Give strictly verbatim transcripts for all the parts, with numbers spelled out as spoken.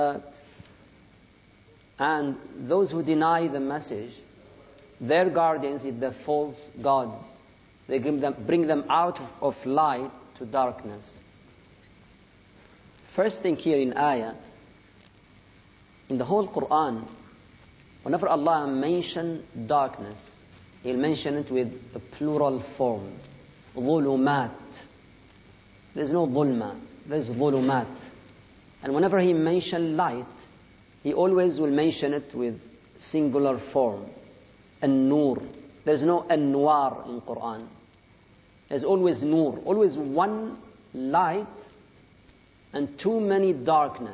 And those who deny the message, their guardians is the false gods. They bring them, bring them out of light to darkness. First thing here in ayah, in the whole Quran, whenever Allah mentions darkness, He'll mention it with a plural form. ظُلُمَات. There's no ظُلْمَة. There's ظُلُمَات. And whenever He mentions light, He always will mention it with singular form. An-Nur. There's no Anwar in Quran. There's always Nur. Always one light and too many darkness.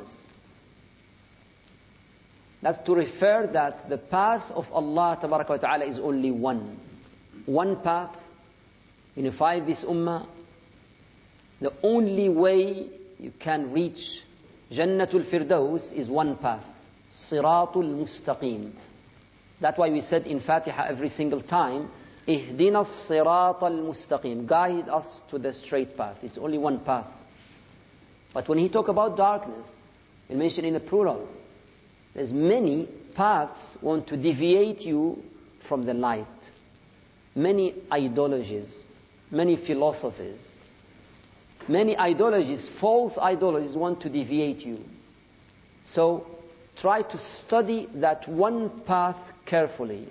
That's to refer that the path of Allah Tabaraka wa Ta'ala is only one. One path. Unify this ummah. The only way you can reach Jannatul Firdaus is one path. Siratul Mustaqim. That's why we said in Fatiha every single time, Ihdina Siratal Mustaqim. Guide us to the straight path. It's only one path. But when he talk about darkness, he mentioned in the plural. There's many paths want to deviate you from the light. Many ideologies, many philosophies, many ideologies, false ideologies want to deviate you. So try to study that one path carefully.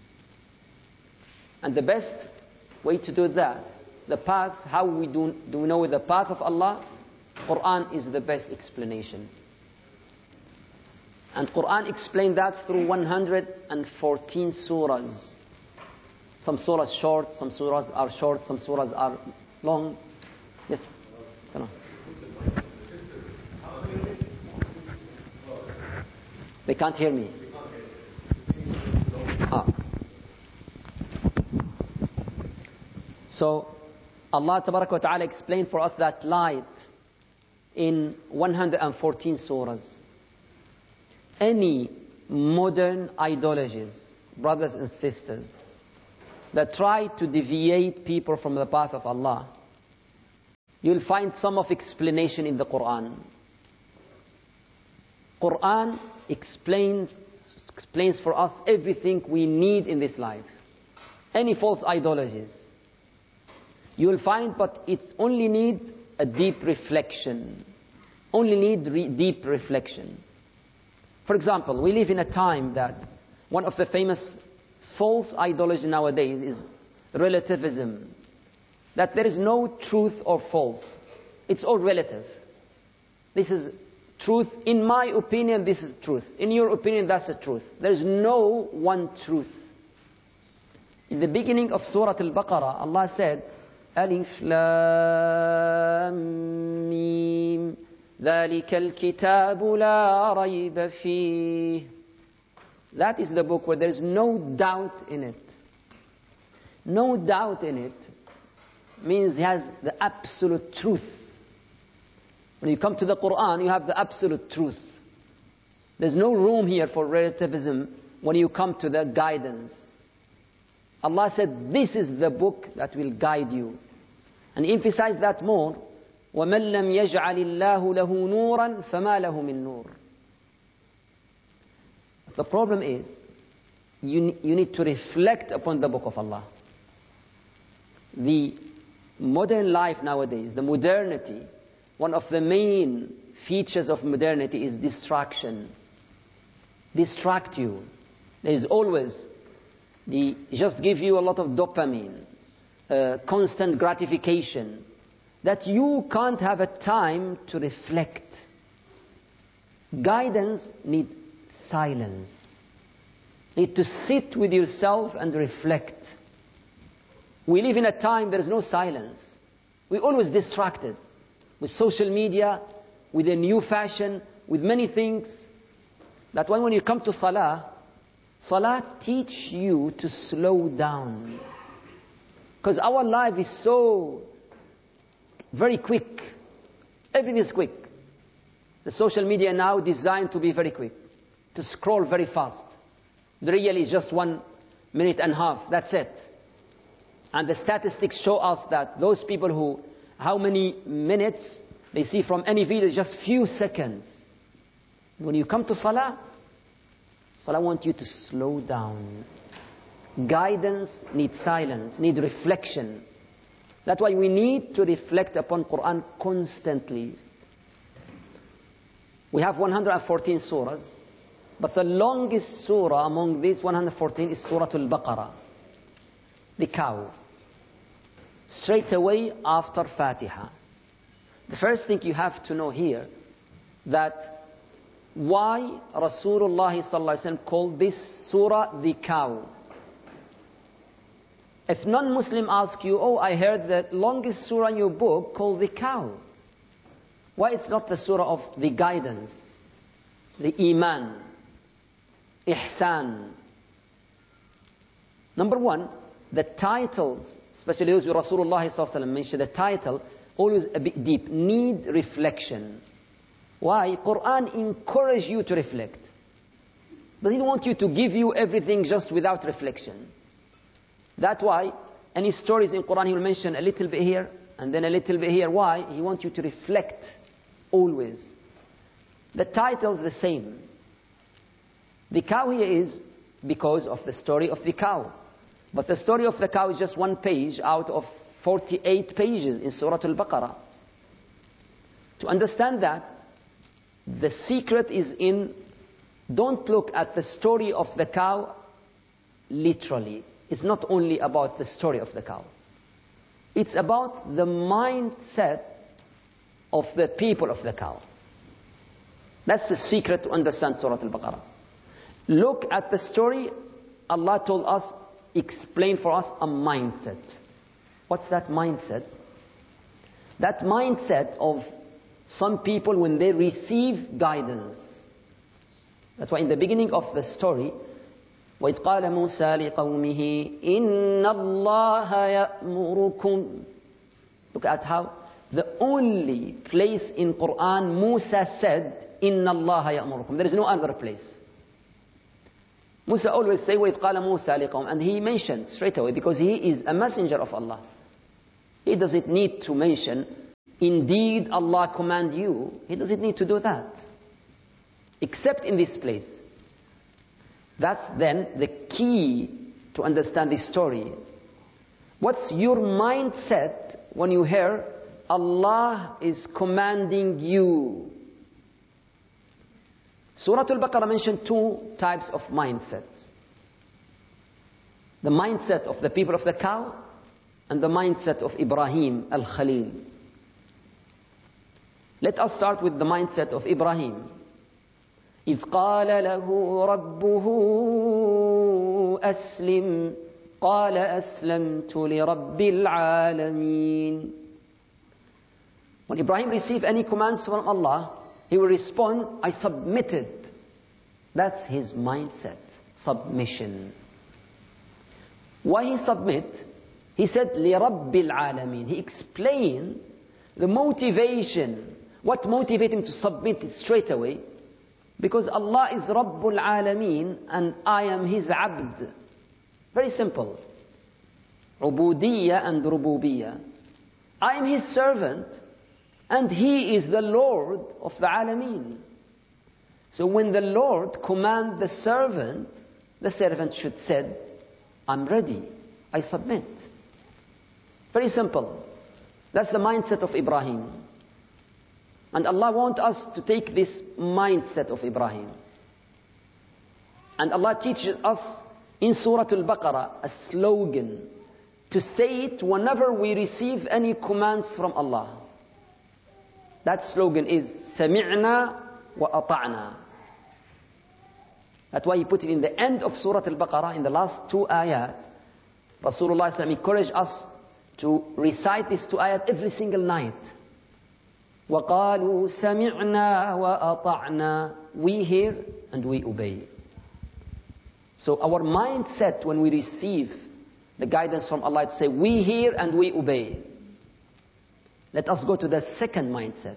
And the best way to do that, the path, how we do, do we know the path of Allah? Quran is the best explanation. And Quran explained that through one hundred fourteen surahs. Some surahs short, some surahs are short, some surahs are long. Yes? They can't hear me. Ah. So Allah Tabaraka wa Ta'ala explained for us that light in one hundred fourteen surahs. Any modern ideologies, brothers and sisters, that try to deviate people from the path of Allah, you'll find some of explanation in the Quran. Quran explains, explains for us everything we need in this life. Any false ideologies, you will find, but it only needs a deep reflection. Only need re- deep reflection. For example, we live in a time that one of the famous false ideology nowadays is relativism. That there is no truth or false. It's all relative. This is truth. In my opinion, this is truth. In your opinion, that's the truth. There is no one truth. In the beginning of Surah Al-Baqarah, Allah said, Alif Lam Mim ذَلِكَ الْكِتَابُ لَا رَيْبَ فِيهِ. That is the book where there is no doubt in it. No doubt in it means it has the absolute truth. When you come to the Quran, you have the absolute truth. There's no room here for relativism when you come to the guidance. Allah said, this is the book that will guide you. And emphasize that more. وَمَنْ لَمْ يَجْعَلِ اللَّهُ لَهُ نُورًا فَمَا لَهُ مِن نُور. The problem is, you, you need to reflect upon the book of Allah. The modern life nowadays, the modernity, one of the main features of modernity is distraction. Distract you. There is always, the, just give you a lot of dopamine, uh, constant gratification, that you can't have a time to reflect. Guidance needs silence. Need to sit with yourself and reflect. We live in a time there is no silence. We're always distracted with social media, with a new fashion, with many things. That when, when you come to Salah, Salah teach you to slow down. Because our life is so very quick. Everything is quick. The social media now designed to be very quick, to scroll very fast. The real is just one minute and a half. That's it. And the statistics show us that those people who, how many minutes they see from any video, just few seconds. When you come to Salah, Salah wants you to slow down. Guidance needs silence, needs reflection. That's why we need to reflect upon Quran constantly. We have one hundred fourteen surahs, but the longest surah among these one hundred fourteen is Surah Al-Baqarah, the cow. Straight away after Fatiha. The first thing you have to know here, that why Rasulullah sallallahu alaihi wasallam called this surah the cow. If non-Muslim ask you, oh, I heard the longest surah in your book called the cow. Why it's not the surah of the guidance, the iman, ihsan? Number one, the titles, especially those with Rasulullah sallallahu alaihi wasallam mentioned, the title always a bit deep, need reflection. Why? Quran encourages you to reflect. Doesn't want you to give you everything just without reflection. That's why any stories in Quran he will mention a little bit here and then a little bit here. Why? He wants you to reflect always. The title is the same. The cow here is because of the story of the cow. But the story of the cow is just one page out of forty-eight pages in Surah Al-Baqarah. To understand that, the secret is in, don't look at the story of the cow literally. It's not only about the story of the cow. It's about the mindset of the people of the cow. That's the secret to understand Surah Al-Baqarah. Look at the story. Allah told us, explain for us a mindset. What's that mindset? That mindset of some people when they receive guidance. That's why in the beginning of the story, وَإِذْ قَالَ مُوسَى لِقَوْمِهِ إِنَّ اللَّهَ يَأْمُرُكُمْ. Look at how the only place in Quran Musa said, إِنَّ اللَّهَ يَأْمُرُكُمْ. There is no other place. Musa always say, وَإِذْ قَالَ مُوسَى لِقَوْمِهِ. And he mentioned straight away because he is a messenger of Allah. He doesn't need to mention, indeed Allah command you. He doesn't need to do that. Except in this place. That's then the key to understand this story. What's your mindset when you hear Allah is commanding you? Surah Al-Baqarah mentioned two types of mindsets. The mindset of the people of the cow and the mindset of Ibrahim al-Khalil. Let us start with the mindset of Ibrahim. إذ قال له ربه أسلم قال أسلمت لرب العالمين. When Ibrahim received any commands from Allah, he will respond, I submitted. That's his mindset, submission. Why he submit? He said, لرب العالمين. He explained the motivation. What motivated him to submit it straight away? Because Allah is Rabbul Alameen and I am His Abd. Very simple. Ubudiyya and Rububiyya. I am His servant and He is the Lord of the Alameen. So when the Lord commands the servant, the servant should say, I'm ready, I submit. Very simple. That's the mindset of Ibrahim. And Allah wants us to take this mindset of Ibrahim. And Allah teaches us in Surah Al-Baqarah a slogan to say it whenever we receive any commands from Allah. That slogan is سَمِعْنَا وَأَطَعْنَا. That's why He put it in the end of Surah Al-Baqarah in the last two ayat. Rasulullah encouraged us to recite these two ayat every single night. وَقَالُوا سَمِعْنَا وَأَطَعْنَا. We hear and we obey. So our mindset when we receive the guidance from Allah to say we hear and we obey. Let us go to the second mindset.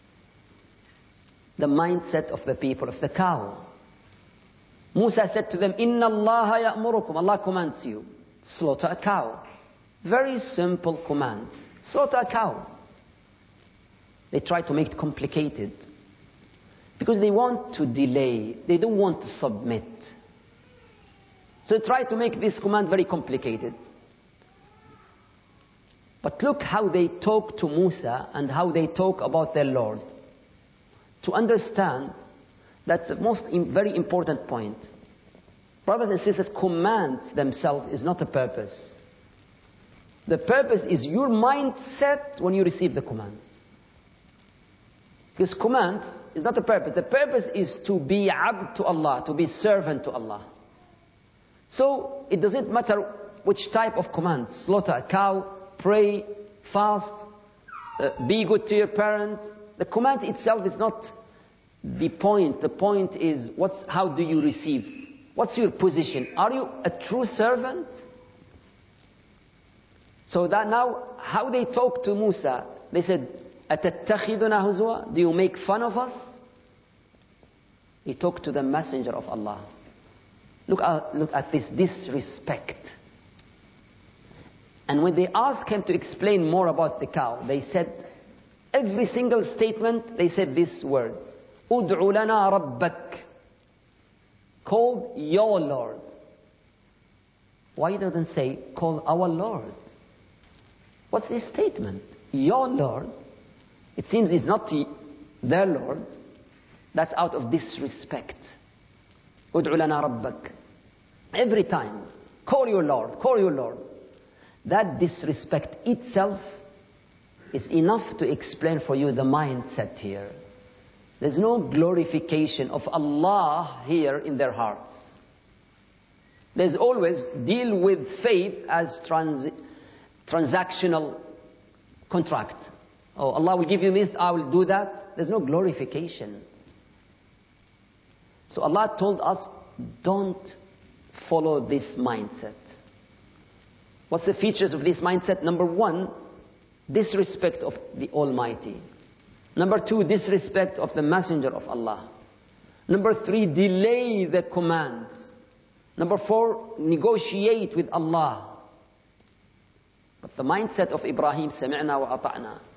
The mindset of the people of the cow. Musa said to them, إِنَّ اللَّهَ يَأْمُرُكُمْ. Allah commands you. Slaughter a cow. Very simple command. Slaughter a cow. They try to make it complicated. Because they want to delay. They don't want to submit. So they try to make this command very complicated. But look how they talk to Musa and how they talk about their Lord. To understand that the most very important point, brothers and sisters, commands themselves is not a purpose. The purpose is your mindset when you receive the commands. Because commands is not a purpose. The purpose is to be abd to Allah, to be servant to Allah. So it doesn't matter which type of commands. Slaughter a cow, pray, fast, uh, be good to your parents. The command itself is not the point. The point is what's, how do you receive? What's your position? Are you a true servant? So that now, how they talk to Musa, they said, أَتَتَّخِذُنَا هُزُوًا? Do you make fun of us? He talked to the messenger of Allah. Look at, look at this disrespect. And when they asked him to explain more about the cow, they said, every single statement, they said this word, أُدْعُ لَنَا رَبَّكَ. Called your Lord. Why doesn't say, call our Lord? What's this statement? Your Lord. It seems it's not their Lord. That's out of disrespect. أُدْعُ لَنَا رَبَّكَ. Every time, call your Lord, call your Lord. That disrespect itself is enough to explain for you the mindset here. There's no glorification of Allah here in their hearts. There's always deal with faith as trans transactional contract. Oh, Allah will give you this, I will do that. There's no glorification. So Allah told us, don't follow this mindset. What's the features of this mindset? Number one, disrespect of the Almighty. Number two, disrespect of the Messenger of Allah. Number three, delay the commands. Number four, negotiate with Allah. But the mindset of Ibrahim, سمعنا وأطعنا.